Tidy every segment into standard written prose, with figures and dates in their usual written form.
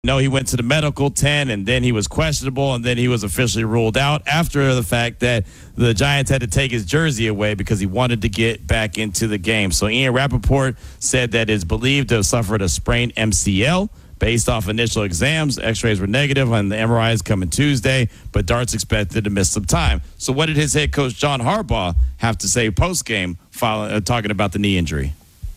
No, he went to the medical tent, and then he was questionable, and then he was officially ruled out after the fact that the Giants had to take his jersey away because he wanted to get back into the game. So Ian Rappaport said that it's believed to have suffered a sprained MCL. Based off initial exams, x-rays were negative, and the MRI is coming Tuesday, but Dart's expected to miss some time. So what did his head coach, John Harbaugh, have to say post-game talking about the knee injury?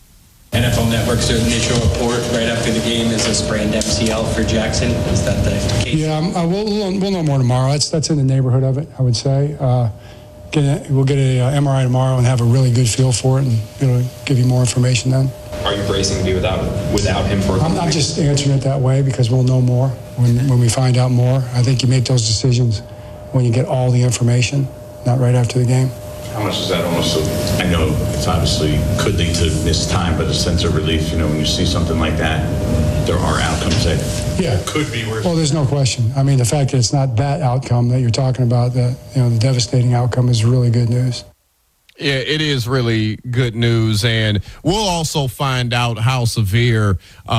NFL Network's initial report right after the game is a sprained MCL for Jackson. Is that the case? Yeah, we'll know more tomorrow. That's in the neighborhood of it, I would say. We'll get a MRI tomorrow and have a really good feel for it, and it'll give you more information then. Are you bracing to be without him for? I'm just answering it that way because we'll know more when we find out more. I think you make those decisions when you get all the information, not right after the game. How much is that almost? I know it's obviously could lead to missed time, but a sense of relief, when you see something like that, there are outcomes that could be worse. Well, there's no question. I mean, the fact that it's not that outcome that you're talking about, the devastating outcome, is really good news. Yeah, it is really good news, and we'll also find out how severe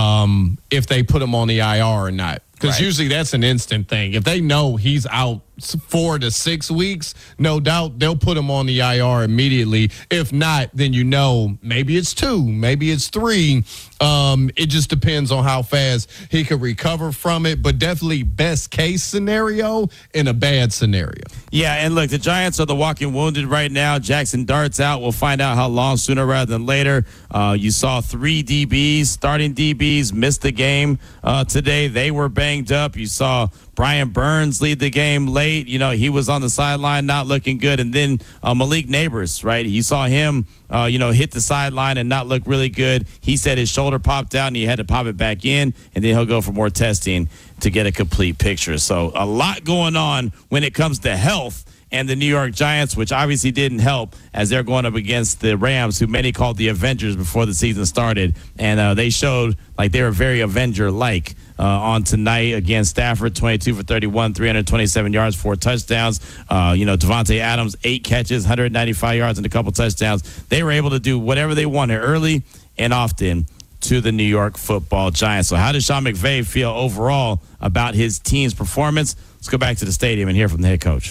if they put him on the IR or not. Because usually that's an instant thing. If they know he's out 4 to 6 weeks, no doubt they'll put him on the IR immediately. If not, then maybe it's 2, maybe it's 3. It just depends on how fast he could recover from it, but definitely best case scenario in a bad scenario. Yeah, and look, the Giants are the walking wounded right now. Jackson Dart's out. We'll find out how long sooner rather than later. You saw 3 DBs, starting DBs, missed the game today. They were banged up. You saw Brian Burns lead the game late. He was on the sideline not looking good. And then Malik Neighbors, right? You saw him, hit the sideline and not look really good. He said his shoulder popped out and he had to pop it back in, and then he'll go for more testing to get a complete picture. So a lot going on when it comes to health and the New York Giants, which obviously didn't help as they're going up against the Rams, who many called the Avengers before the season started. And they showed like they were very Avenger-like on tonight against Stafford, 22 for 31, 327 yards, 4 touchdowns. Devontae Adams, 8 catches, 195 yards, and a couple touchdowns. They were able to do whatever they wanted early and often to the New York Football Giants. So how does Sean McVay feel overall about his team's performance? Let's go back to the stadium and hear from the head coach.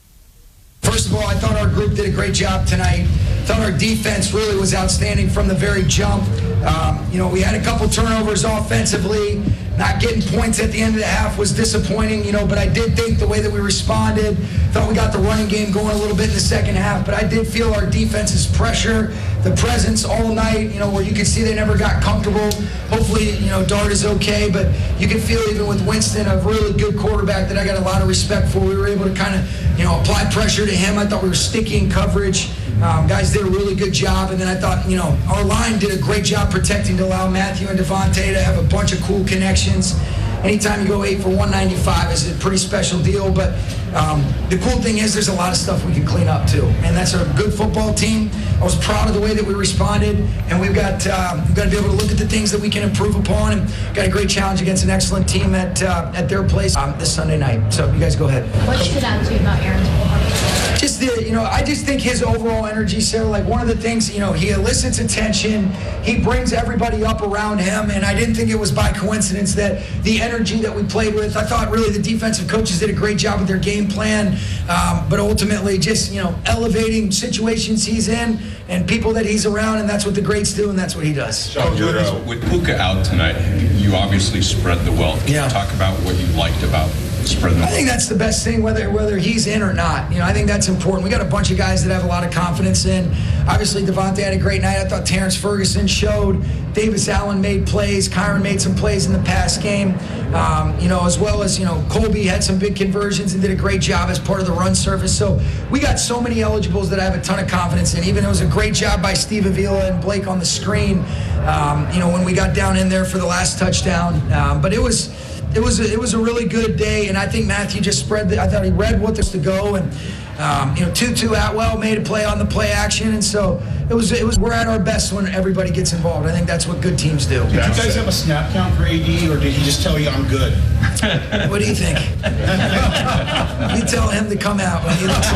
First of all, I thought our group did a great job tonight. I thought our defense really was outstanding from the very jump. We had a couple turnovers offensively. Not getting points at the end of the half was disappointing, but I did think the way that we responded, thought we got the running game going a little bit in the second half, but I did feel our defense's pressure, the presence all night, where you could see they never got comfortable. Hopefully, Dart is okay, but you can feel even with Winston, a really good quarterback that I got a lot of respect for. We were able to kind of, apply pressure to him. I thought we were sticky in coverage. Guys did a really good job, and then I thought, our line did a great job protecting to allow Matthew and Devontae to have a bunch of cool connections. Anytime you go 8 for 195 is a pretty special deal, but the cool thing is there's a lot of stuff we can clean up too, and that's a good football team. I was proud of the way that we responded, and we've got to be able to look at the things that we can improve upon, and got a great challenge against an excellent team at their place this Sunday night. So you guys go ahead. What stood out to you about Aaron's performance? Just I just think his overall energy, Sarah, like one of the things, he elicits attention, he brings everybody up around him, and I didn't think it was by coincidence that the energy that we played with, I thought really the defensive coaches did a great job with their game plan, but ultimately just, elevating situations he's in and people that he's around, and that's what the greats do, and that's what he does. With Puka out tonight, you obviously spread the wealth. Can you talk about what you liked about spreading the wealth? I think that's the best thing, whether he's in or not. I think that's important. We got a bunch of guys that have a lot of confidence in. Obviously, Devontae had a great night. I thought Terrence Ferguson showed. Davis Allen made plays. Kyron made some plays in the past game. As well as, Colby had some big conversions and did a great job as part of the run surface. So we got so many eligibles that I have a ton of confidence in. Even it was a great job by Steve Avila and Blake on the screen, when we got down in there for the last touchdown. But it was a really good day, and I think Matthew just I thought he read what there's to go, and Tutu Atwell made a play on the play action, and so We're at our best when everybody gets involved. I think that's what good teams do. Did you guys have a snap count for AD, or did he just tell you I'm good? What do you think? You tell him to come out when he looks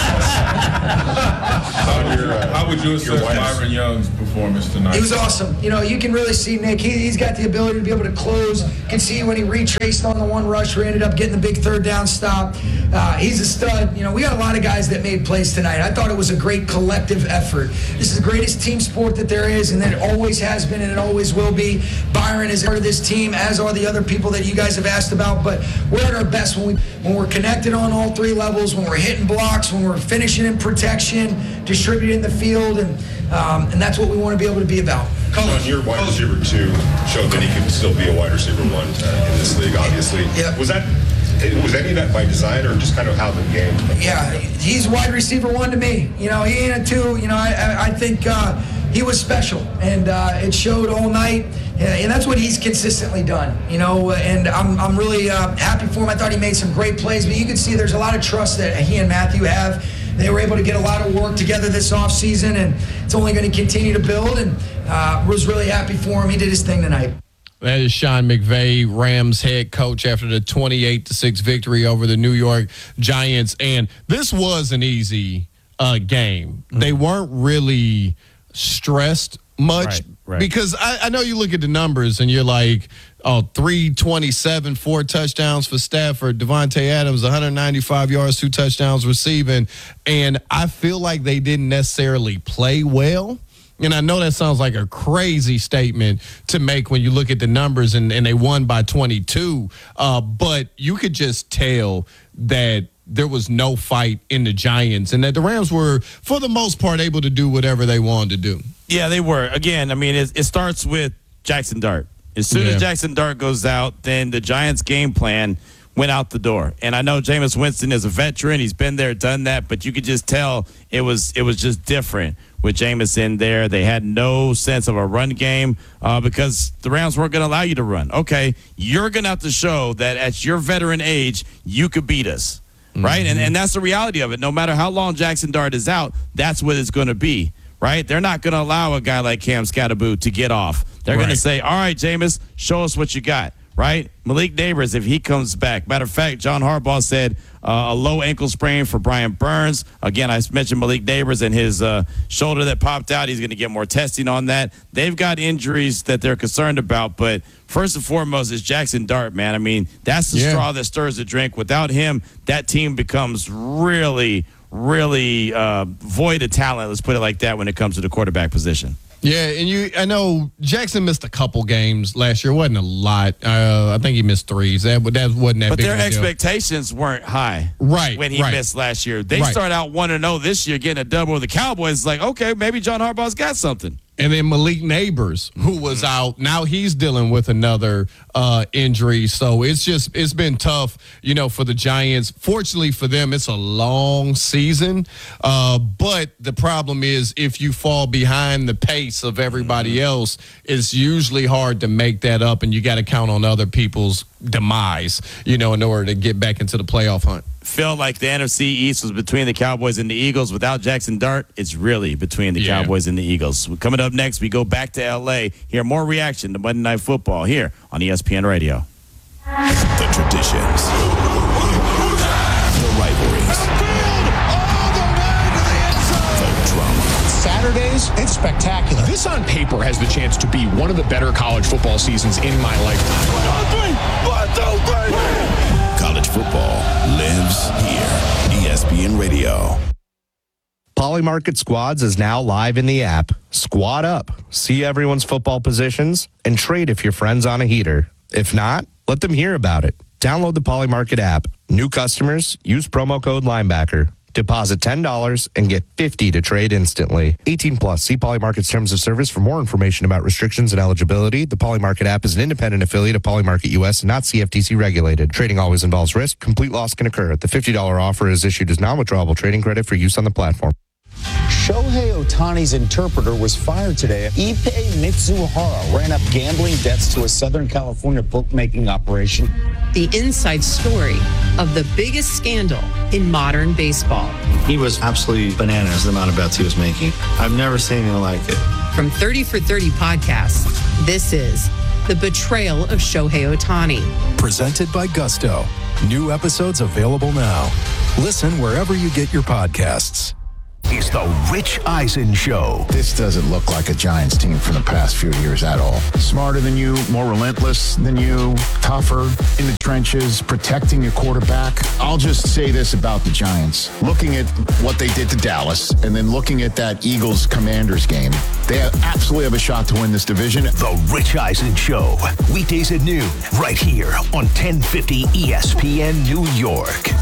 How would you assess Byron Young's performance tonight? He was awesome. You can really see Nick. He's got the ability to be able to close. You can see when he retraced on the one rush where he ended up getting the big third down stop. He's a stud. We got a lot of guys that made plays tonight. I thought it was a great collective effort. This is the greatest team sport that there is, and that it always has been and it always will be. Byron is part of this team, as are the other people that you guys have asked about, but we're at our best when we're connected on all three levels, when we're hitting blocks, when we're finishing in protection, distributing the field, and that's what we want to be able to be about. Sean, your wide receiver 2 showed that he could still be a wide receiver 1 in this league, obviously. Yep. Was any of that by design or just kind of how the game? Yeah, he's wide receiver 1 to me. He ain't a 2. I think he was special, and it showed all night. And that's what he's consistently done, and I'm really happy for him. I thought he made some great plays, but you can see there's a lot of trust that he and Matthew have. They were able to get a lot of work together this offseason, and it's only going to continue to build, and was really happy for him. He did his thing tonight. That is Sean McVay, Rams head coach, after the 28-6 victory over the New York Giants. And this was an easy game. They weren't really stressed much. Right. Because I know you look at the numbers and you're like, 327, 4 touchdowns for Stafford, Devontae Adams, 195 yards, 2 touchdowns receiving. And I feel like they didn't necessarily play well. And I know that sounds like a crazy statement to make when you look at the numbers and they won by 22. But you could just tell that there was no fight in the Giants and that the Rams were, for the most part, able to do whatever they wanted to do. Yeah, they were. Again, it starts with Jackson Dart. As soon as Jackson Dart goes out, then the Giants' game plan went out the door. And I know Jameis Winston is a veteran. He's been there, done that. But you could just tell it was just different with Jameis in there. They had no sense of a run game because the Rams weren't going to allow you to run. Okay, you're going to have to show that at your veteran age, you could beat us. Right? And that's the reality of it. No matter how long Jackson Dart is out, that's what it's going to be. Right? They're not going to allow a guy like Cam Scatterboo to get off. They're going to say, all right, Jameis, show us what you got. Right? Malik Neighbors, if he comes back. Matter of fact, John Harbaugh said a low ankle sprain for Brian Burns. Again, I mentioned Malik Neighbors and his shoulder that popped out. He's going to get more testing on that. They've got injuries that they're concerned about, but first and foremost is Jackson Dart, man. That's the straw that stirs the drink. Without him, that team becomes really void of talent, let's put it like that, when it comes to the quarterback position. Yeah, and I know Jackson missed a couple games last year. It wasn't a lot. I think he missed 3s. That wasn't that but big their of a deal. expectations weren't high when he missed last year. They start out 1-0 this year, getting a double with the Cowboys. It's like, okay, maybe John Harbaugh's got something. And then Malik Neighbors, who was out, now he's dealing with another injury. So it's been tough, for the Giants. Fortunately for them, it's a long season. But the problem is if you fall behind the pace of everybody else, it's usually hard to make that up, and you got to count on other people's demise, in order to get back into the playoff hunt. Felt like the NFC East was between the Cowboys and the Eagles. Without Jackson Dart, it's really between the Cowboys and the Eagles. Coming up next, we go back to L.A. Hear more reaction to Monday Night Football here on ESPN Radio. The traditions, the rivalries, the drama. Saturdays, it's spectacular. This on paper has the chance to be one of the better college football seasons in my lifetime. 1, 2, 3. College football lives here. ESPN Radio. Polymarket Squads is now live in the app. Squad up, see everyone's football positions, and trade if your friend's on a heater. If not, let them hear about it. Download the Polymarket app. New customers, use promo code Linebacker. Deposit $10 and get $50 to trade instantly. 18 plus. See Polymarket's terms of service for more information about restrictions and eligibility. The Polymarket app is an independent affiliate of Polymarket US and not CFTC regulated. Trading always involves risk. Complete loss can occur. The $50 offer is issued as non-withdrawable trading credit for use on the platform. Shohei Ohtani's interpreter was fired today. Ippei Mitsuhara ran up gambling debts to a Southern California bookmaking operation. The inside story of the biggest scandal in modern baseball. He was absolutely bananas, the amount of bets he was making. I've never seen anything like it. From 30 for 30 podcasts, this is The Betrayal of Shohei Ohtani. Presented by Gusto. New episodes available now. Listen wherever you get your podcasts. It's the Rich Eisen Show. This doesn't look like a Giants team from the past few years at all. Smarter than you, more relentless than you, tougher in the trenches, protecting your quarterback. I'll just say this about the Giants. Looking at what they did to Dallas and then looking at that Eagles-Commanders game, they absolutely have a shot to win this division. The Rich Eisen Show. Weekdays at noon, right here on 1050 ESPN New York.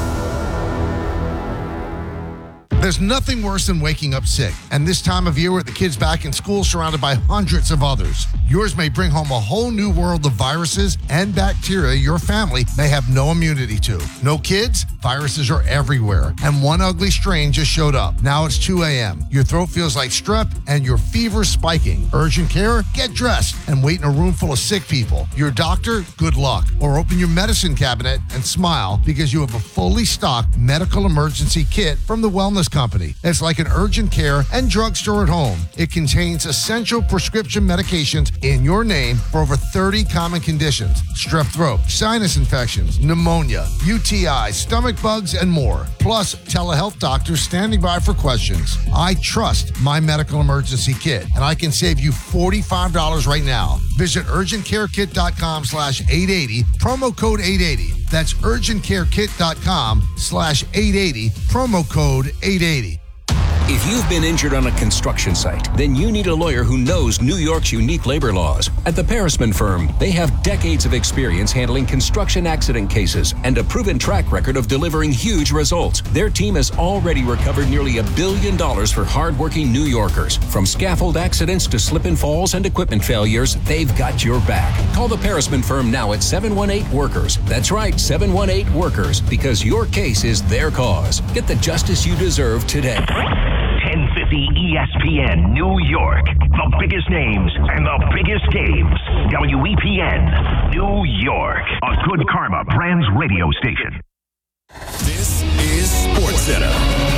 There's nothing worse than waking up sick. And this time of year with the kids back in school surrounded by hundreds of others, yours may bring home a whole new world of viruses and bacteria your family may have no immunity to. No kids? Viruses are everywhere. And one ugly strain just showed up. Now it's 2 a.m. Your throat feels like strep and your fever's spiking. Urgent care? Get dressed and wait in a room full of sick people. Your doctor? Good luck. Or open your medicine cabinet and smile because you have a fully stocked medical emergency kit from the Wellness Company. It's like an urgent care and drugstore at home. It contains essential prescription medications in your name for over 30 common conditions: strep throat, sinus infections, pneumonia, UTIs, stomach bugs, and more. Plus, telehealth doctors standing by for questions. I trust my medical emergency kit, and I can save you $45 right now. Visit urgentcarekit.com/880, promo code 880. That's urgentcarekit.com/880, promo code 880. If you've been injured on a construction site, then you need a lawyer who knows New York's unique labor laws. At the Parisman Firm, they have decades of experience handling construction accident cases and a proven track record of delivering huge results. Their team has already recovered nearly $1 billion for hardworking New Yorkers. From scaffold accidents to slip and falls and equipment failures, they've got your back. Call the Parisman Firm now at 718-WORKERS. That's right, 718-WORKERS, because your case is their cause. Get the justice you deserve today. 1050 ESPN New York. The biggest names and the biggest games. WEPN New York. A Good Karma Brands radio station. This is SportsCenter.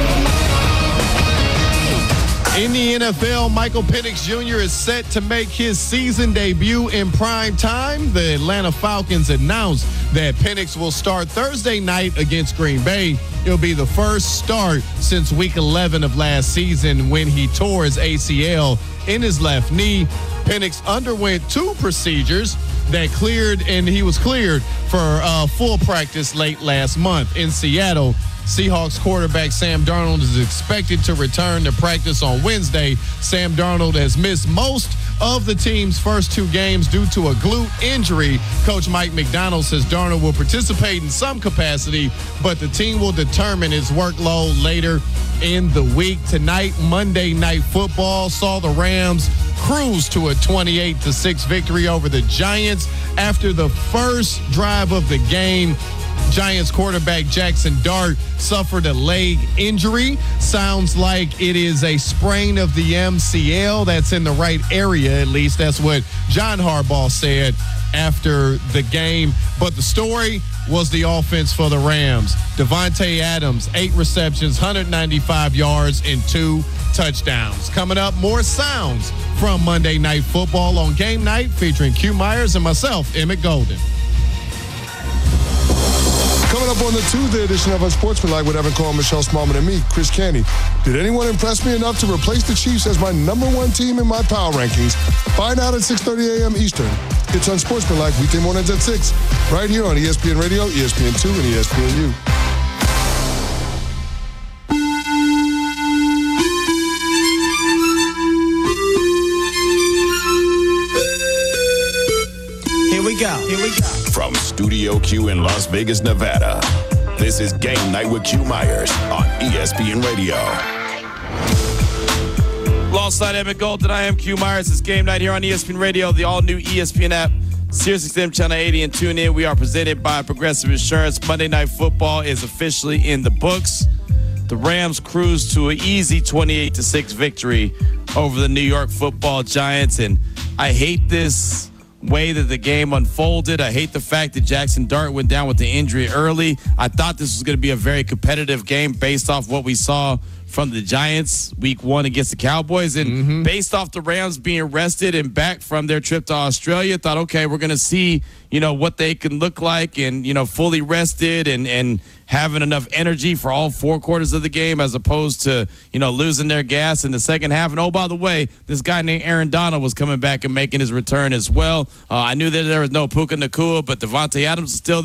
In the NFL, Michael Penix Jr. is set to make his season debut in prime time. The Atlanta Falcons announced that Penix will start Thursday night against Green Bay. It'll be the first start since week 11 of last season when he tore his ACL in his left knee. Penix underwent 2 procedures that cleared, and he was cleared for full practice late last month in Seattle. Seahawks quarterback Sam Darnold is expected to return to practice on Wednesday. Sam Darnold has missed most of the team's first 2 games due to a glute injury. Coach Mike McDonald says Darnold will participate in some capacity, but the team will determine his workload later in the week. Tonight, Monday Night Football saw the Rams cruise to a 28-6 victory over the Giants. After the first drive of the game, Giants quarterback Jackson Dart suffered a leg injury. Sounds like it is a sprain of the MCL. That's in the right area, at least. That's what John Harbaugh said after the game. But the story was the offense for the Rams. Devontae Adams, 8 receptions, 195 yards, and 2 touchdowns. Coming up, more sounds from Monday Night Football on Game Night, featuring Q Myers and myself, Emmett Golden. Coming up on the Tuesday edition of Unsportsmanlike with Evan Cohen, Michelle Smallman, and me, Chris Canty. Did anyone impress me enough to replace the Chiefs as my #1 team in my power rankings? Find out at 6:30 a.m. Eastern. It's Unsportsmanlike weekday mornings at 6, right here on ESPN Radio, ESPN2, and ESPNU. Here we go. From Studio Q in Las Vegas, Nevada, this is Game Night with Q Myers on ESPN Radio. Alongside Emmett Golden, I am Q Myers. It's Game Night here on ESPN Radio, the all-new ESPN app, SiriusXM Channel 80, and tune in. We are presented by Progressive Insurance. Monday Night Football is officially in the books. the Rams cruised to an easy 28-6 victory over the New York Football Giants. And I hate this way that the game unfolded. I hate the fact that Jackson Dart went down with the injury early. I thought this was going to be a very competitive game based off what we saw from the Giants week 1 against the Cowboys. And based off the Rams being rested and back from their trip to Australia, thought, okay, we're going to see, what they can look like and, fully rested and having enough energy for all 4 quarters of the game as opposed to, losing their gas in the second half. And, oh, by the way, this guy named Aaron Donald was coming back and making his return as well. I knew that there was no Puka Nacua, but Devontae Adams is still